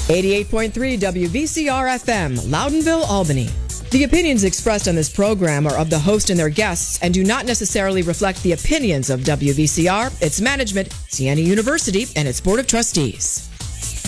88.3 WVCR FM, Loudonville, Albany. The opinions expressed on this program are of the host and their guests and do not necessarily reflect the opinions of WVCR, its management, Siena University, and its Board of Trustees.